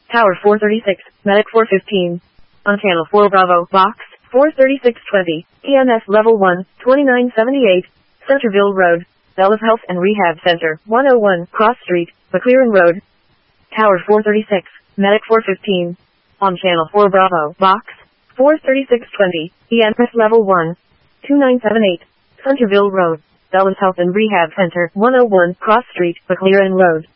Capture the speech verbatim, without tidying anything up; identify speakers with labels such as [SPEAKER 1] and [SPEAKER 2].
[SPEAKER 1] Tower four thirty-six, Medic four fifteen. On Channel four Bravo, Box four thirty-six twenty, E M S Level one, twenty-nine seventy-eight, Centerville Road, Bellas Health and Rehab Center, one oh one, Cross Street, McLearen Road. Tower four thirty-six, Medic four fifteen. On Channel four Bravo, Box four thirty-six twenty, E M S Level one, twenty-nine seventy-eight, Centerville Road, Bellas Health and Rehab Center, one oh one, Cross Street, McLearen Road.